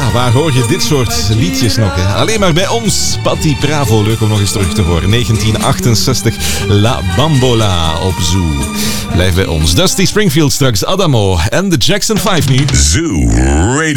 Ja, waar hoor je dit soort liedjes nog? Hè? Alleen maar bij ons. Patti Bravo, leuk om nog eens terug te horen. 1968, La Bambola op Zoo. Blijf bij ons. Dusty Springfield straks, Adamo en de Jackson 5 nu. Zoo Radio.